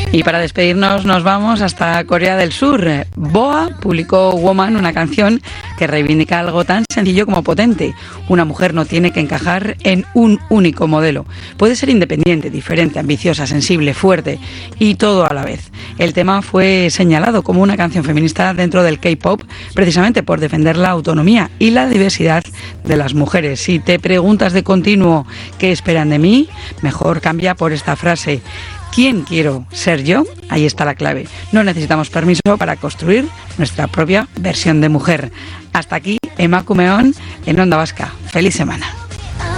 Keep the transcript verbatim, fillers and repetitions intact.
Y para despedirnos nos vamos hasta Corea del Sur. Boa publicó Woman, una canción que reivindica algo tan sencillo como potente. Una mujer no tiene que encajar en un único modelo. Puede ser independiente, diferente, ambiciosa, sensible, fuerte y todo a la vez. El tema fue señalado como una canción feminista dentro del K-pop, precisamente por defender la autonomía y la diversidad de las mujeres. Si te preguntas de continuo qué esperan de mí, mejor cambia por esta frase: ¿quién quiero ser yo? Ahí está la clave. No necesitamos permiso para construir nuestra propia versión de mujer. Hasta aquí, Emakumeon en Onda Vasca. ¡Feliz semana!